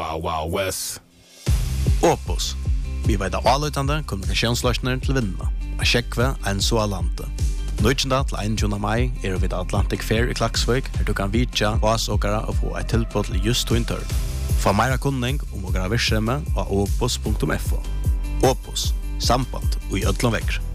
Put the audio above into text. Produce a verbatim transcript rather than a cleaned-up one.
Wow Wow West. Opus. Vi vet av avløytende kommunikasjonsløsner til vinnene. A sjekve en så alante. Nøytjenda til einogtjúgunda mai er vi Atlantic Fair i Klaksvik, her du kan vitja hos åkere og få et tilbud til just to interv. Få meira kunning om åkere virksomhet av opus punktum f o. Opus. Samband og i ødlom vekker.